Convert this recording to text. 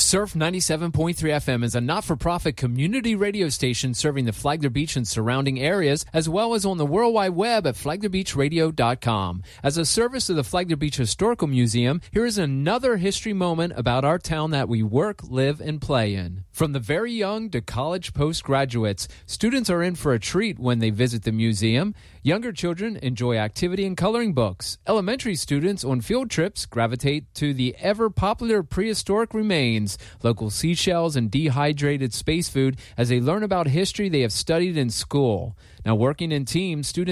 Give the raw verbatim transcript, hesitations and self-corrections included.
Surf ninety-seven point three F M is a not-for-profit community radio station serving the Flagler Beach and surrounding areas, as well as on the World Wide Web at flagler beach radio dot com. As a service of the Flagler Beach Historical Museum, here is another history moment about our town that we work, live, and play in. From the very young to college postgraduates, students are in for a treat when they visit the museum. Younger children enjoy activity and coloring books. Elementary students on field trips gravitate to the ever-popular prehistoric remains, local seashells, and dehydrated space food as they learn about history they have studied in school. Now, working in teams, students